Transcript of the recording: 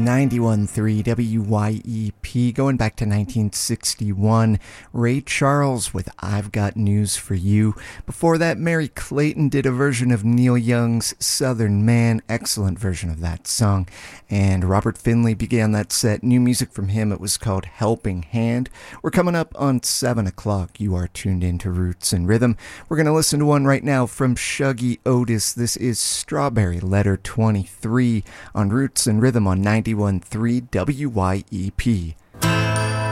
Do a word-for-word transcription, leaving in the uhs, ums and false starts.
ninety-one point three W Y E P, going back to nineteen sixty-one. Ray Charles with I've Got News for You. Before that, Mary Clayton did a version of Neil Young's Southern Man. Excellent version of that song. And Robert Finley began that set. New music from him. It was called Helping Hand. We're coming up on seven o'clock. You are tuned into Roots and Rhythm. We're going to listen to one right now from Shuggie Otis. This is Strawberry Letter twenty-three on Roots and Rhythm on ninety-one point three W Y E P.